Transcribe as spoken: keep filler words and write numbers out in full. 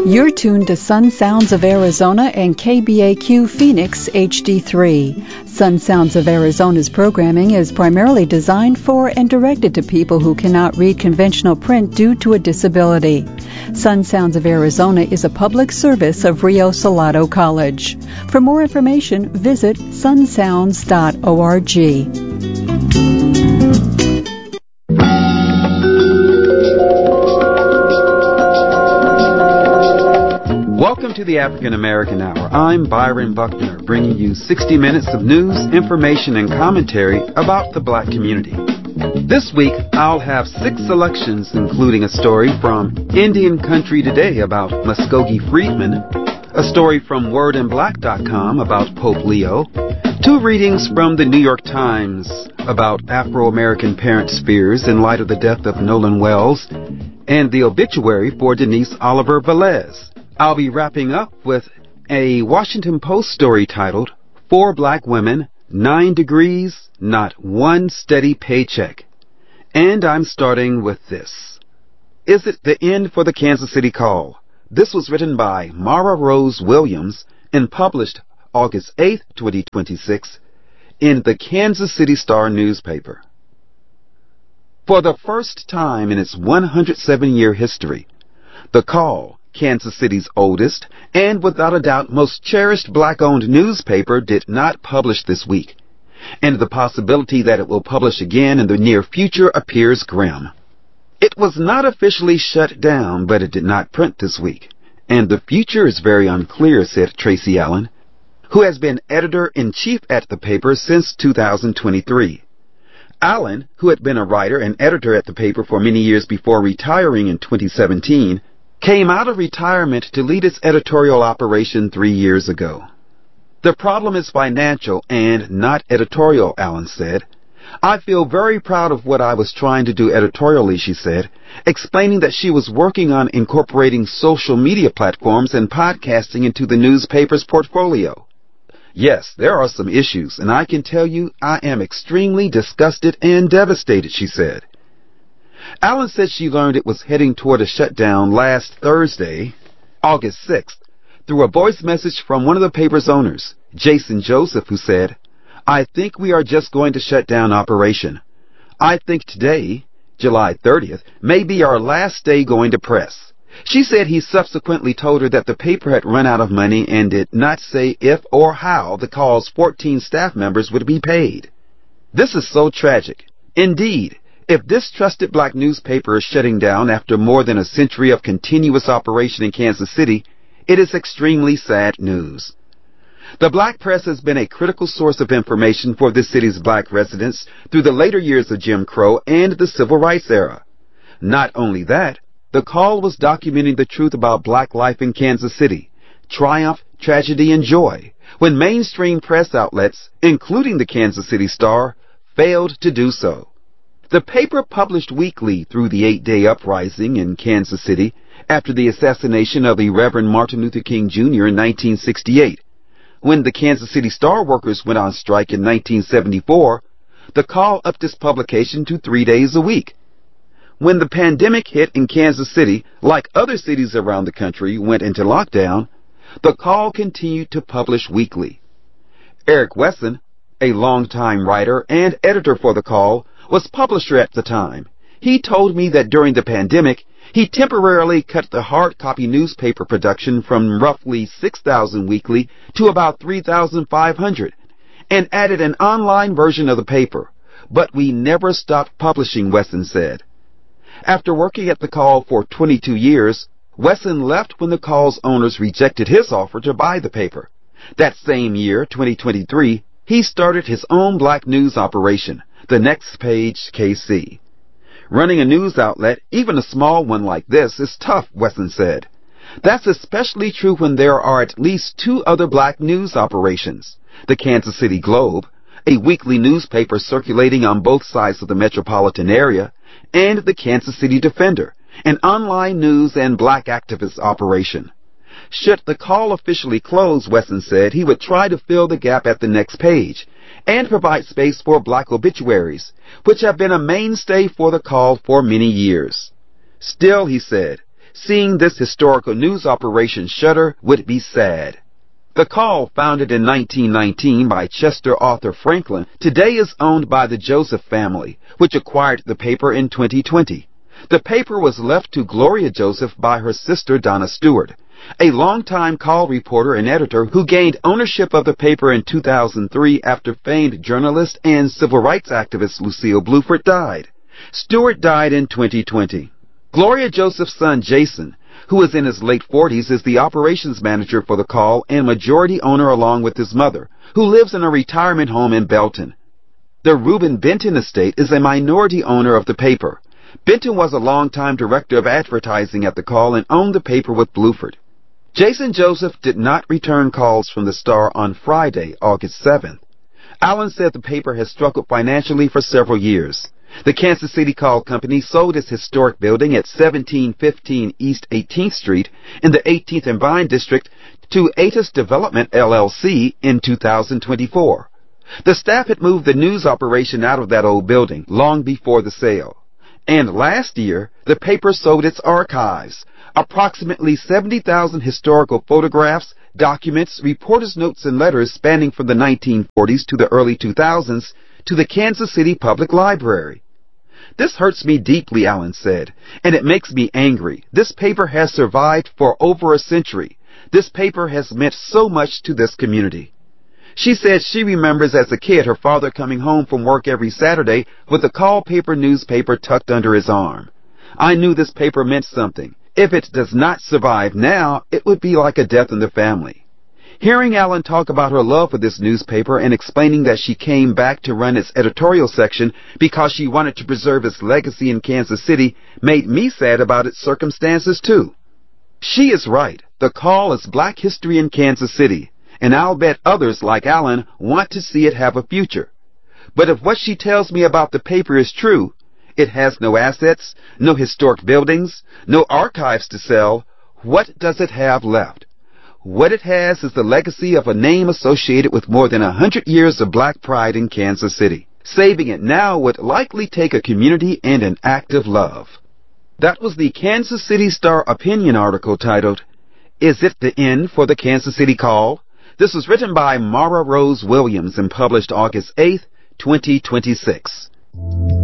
You're tuned to Sun Sounds of Arizona and K B A Q Phoenix H D three. Sun Sounds of Arizona's programming is primarily designed for and directed to people who cannot read conventional print due to a disability. Sun Sounds of Arizona is a public service of Rio Salado College. For more information, visit sun sounds dot org. Welcome to the African American Hour. I'm Byron Buckner, bringing you sixty minutes of news, information, and commentary about the black community. This week, I'll have six selections, including a story from Indian Country Today about Muskogee Freedmen, a story from word and black dot com about Pope Leo, two readings from the New York Times about Afro-American parent Spears in light of the death of Nolan Wells, and the obituary for Denise Oliver Velez. I'll be wrapping up with a Washington Post story titled, Four Black Women, Nine Degrees, Not One Steady Paycheck. And I'm starting with this. Is it the end for the Kansas City Call? This was written by Mara Rose Williams and published August eighth, twenty twenty-six in the Kansas City Star newspaper. For the first time in its one hundred seven year history, the Call, Kansas City's oldest and without a doubt most cherished black-owned newspaper, did not publish this week, and the possibility that it will publish again in the near future appears grim. It was not officially shut down, but it did not print this week, and the future is very unclear, said Tracy Allen, who has been editor-in-chief at the paper since two thousand twenty-three. Allen, who had been a writer and editor at the paper for many years before retiring in twenty seventeen, came out of retirement to lead its editorial operation three years ago. The problem is financial and not editorial, Allen said. I feel very proud of what I was trying to do editorially, she said, explaining that she was working on incorporating social media platforms and podcasting into the newspaper's portfolio. Yes, there are some issues, and I can tell you I am extremely disgusted and devastated, she said. Allen said she learned it was heading toward a shutdown last Thursday, August sixth, through a voice message from one of the paper's owners, Jason Joseph, who said, I think we are just going to shut down operation. I think today, July thirtieth, may be our last day going to press. She said he subsequently told her that the paper had run out of money and did not say if or how the Call's fourteen staff members would be paid. This is so tragic. Indeed, if this trusted black newspaper is shutting down after more than a century of continuous operation in Kansas City, it is extremely sad news. The black press has been a critical source of information for this city's black residents through the later years of Jim Crow and the Civil Rights era. Not only that, the Call was documenting the truth about black life in Kansas City, triumph, tragedy, and joy, when mainstream press outlets, including the Kansas City Star, failed to do so. The paper published weekly through the eight-day uprising in Kansas City after the assassination of the Reverend Martin Luther King Junior in nineteen sixty-eight. When the Kansas City Star workers went on strike in nineteen seventy-four, the Call upped its publication to three days a week. When the pandemic hit in Kansas City, like other cities around the country went into lockdown, the Call continued to publish weekly. Eric Wesson, a longtime writer and editor for the Call, was publisher at the time. He told me that during the pandemic, he temporarily cut the hard copy newspaper production from roughly six thousand weekly to about three thousand five hundred and added an online version of the paper. But we never stopped publishing, Wesson said. After working at the Call for twenty-two years, Wesson left when the Call's owners rejected his offer to buy the paper. That same year, twenty twenty-three, he started his own black news operation, The Next Page K C. Running a news outlet, even a small one like this, is tough, Wesson said. That's especially true when there are at least two other black news operations, the Kansas City Globe, a weekly newspaper circulating on both sides of the metropolitan area, and the Kansas City Defender, an online news and black activist operation. Should the Call officially close, Wesson said, he would try to fill the gap at the Next Page and provide space for black obituaries, which have been a mainstay for the Call for many years. Still, he said, seeing this historical news operation shutter would be sad. The Call, founded in nineteen nineteen by Chester Arthur Franklin, today is owned by the Joseph family, which acquired the paper in twenty twenty. The paper was left to Gloria Joseph by her sister Donna Stewart, a longtime Call reporter and editor who gained ownership of the paper in two thousand three after famed journalist and civil rights activist Lucille Bluford died. Stewart died in twenty twenty. Gloria Joseph's son Jason, who is in his late forties, is the operations manager for the Call and majority owner along with his mother, who lives in a retirement home in Belton. The Reuben Benton estate is a minority owner of the paper. Benton was a longtime director of advertising at the Call and owned the paper with Bluford. Jason Joseph did not return calls from the Star on Friday, August seventh. Allen said the paper has struggled financially for several years. The Kansas City Call Company sold its historic building at seventeen fifteen East eighteenth Street in the eighteenth and Vine District to Atis Development, L L C in two thousand twenty-four. The staff had moved the news operation out of that old building long before the sale. And last year, the paper sold its archives, approximately seventy thousand historical photographs, documents, reporters' notes, and letters spanning from the nineteen forties to the early two thousands, to the Kansas City Public Library. This hurts me deeply, Allen said, and it makes me angry. This paper has survived for over a century. This paper has meant so much to this community. She said she remembers as a kid her father coming home from work every Saturday with the Call paper newspaper tucked under his arm. I knew this paper meant something. If it does not survive now, it would be like a death in the family. Hearing Allen talk about her love for this newspaper and explaining that she came back to run its editorial section because she wanted to preserve its legacy in Kansas City made me sad about its circumstances too. She is right. The Call is Black history in Kansas City, and I'll bet others like Allen want to see it have a future. But if what she tells me about the paper is true, it has no assets, no historic buildings, no archives to sell, what does it have left? What it has is the legacy of a name associated with more than a hundred years of black pride in Kansas City. Saving it now would likely take a community and an act of love. That was the Kansas City Star opinion article titled, Is It the End for the Kansas City Call? This was written by Mara Rose Williams and published August eighth, twenty twenty-six.